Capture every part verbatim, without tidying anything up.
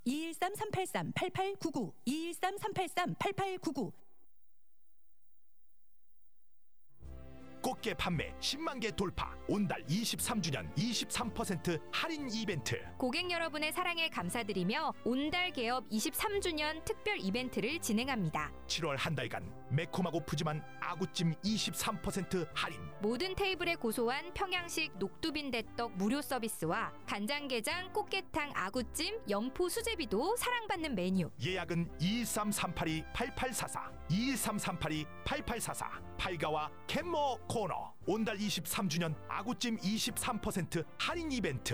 이일삼 삼팔삼 팔팔구구 이일삼 삼팔삼 팔팔구구. 꽃게 판매 십만 개 돌파. 온달 이십삼 주년 이십삼 퍼센트 할인 이벤트. 고객 여러분의 사랑에 감사드리며 온달 개업 이십삼 주년 특별 이벤트를 진행합니다. 칠월 한 달간 매콤하고 푸짐한 아구찜 이십삼 퍼센트 할인. 모든 테이블에 고소한 평양식 녹두빈대떡 무료 서비스와 간장게장 꽃게탕 아구찜 연포 수제비도 사랑받는 메뉴. 예약은 이일삼 삼팔이 팔팔사사 이일삼 삼팔이 팔팔사사. 팔가와 캔모 코너. 온달 이십삼 주년 아구찜 이십삼 퍼센트 할인 이벤트.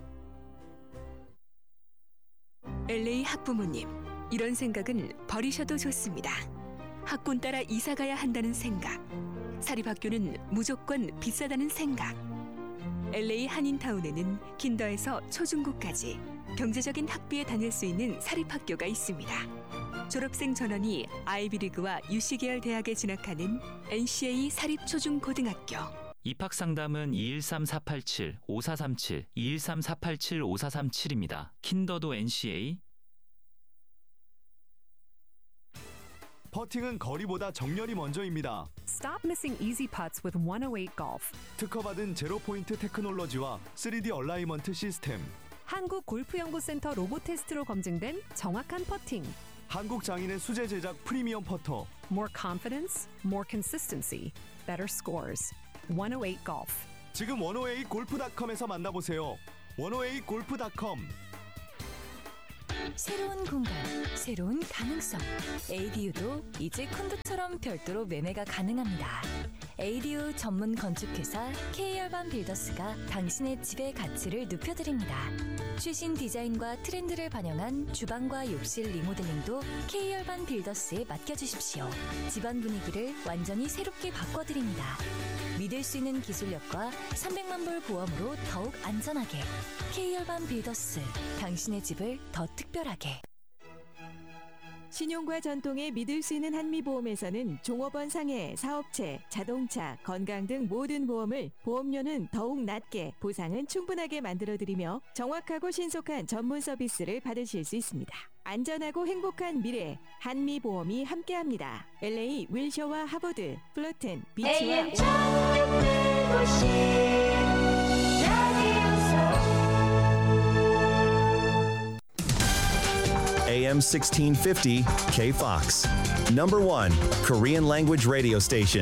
엘에이 학부모님, 이런 생각은 버리셔도 좋습니다. 학군 따라 이사 가야 한다는 생각, 사립학교는 무조건 비싸다는 생각. 엘에이 한인타운에는 킨더에서 초중고까지 경제적인 학비에 다닐 수 있는 사립학교가 있습니다. 졸업생 전원이 아이비리그와 유씨 계열 대학에 진학하는 엔씨에이 사립초중고등학교. 입학 상담은 이일삼 사팔칠 오사삼칠 이일삼 사팔칠 오사삼칠입니다. 킨더도 엔씨에이. 퍼팅은 거리보다 정렬이 먼저입니다. Stop missing easy putts with 원오에잇 Golf. 특허받은 제로 포인트 테크놀로지와 쓰리디 얼라이먼트 시스템. 한국 골프연구센터 로봇 테스트로 검증된 정확한 퍼팅. 한국 장인의 수제 제작 프리미엄 퍼터. More confidence, more consistency, better scores. 원오에잇 Golf. 지금 원오에잇 골프닷컴에서 만나보세요. 원오에잇 골프닷컴. 새로운 공간, 새로운 가능성. 에이디유도 이제 콘도처럼 별도로 매매가 가능합니다. 에이디유 전문 건축회사 K열반 빌더스가 당신의 집의 가치를 높여드립니다. 최신 디자인과 트렌드를 반영한 주방과 욕실 리모델링도 K열반 빌더스에 맡겨주십시오. 집안 분위기를 완전히 새롭게 바꿔드립니다. 믿을 수 있는 기술력과 삼백만 불 보험으로 더욱 안전하게. K열반 빌더스, 당신의 집을 더 특별하게. 신용과 전통에 믿을 수 있는 한미보험에서는 종업원 상해, 사업체, 자동차, 건강 등 모든 보험을 보험료는 더욱 낮게, 보상은 충분하게 만들어드리며 정확하고 신속한 전문 서비스를 받으실 수 있습니다. 안전하고 행복한 미래, 한미보험이 함께합니다. 엘에이 윌셔와 하버드, 플러튼, 비치와 에이엠 sixteen fifty K-Fox. Number one Korean language radio station.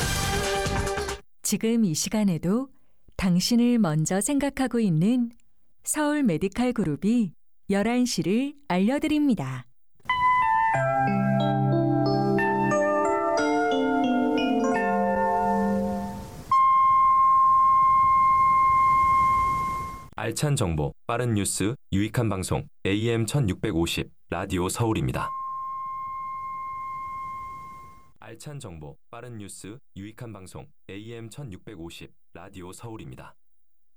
지금 이 시간에도 당신을 먼저 생각하고 있는 서울 메디칼 그룹이 열한 시를 알려드립니다. 알찬 정보, 빠른 뉴스, 유익한 방송 에이엠 천육백오십 라디오 서울입니다. 알찬 정보, 빠른 뉴스, 유익한 방송 에이엠 천육백오십 라디오 서울입니다.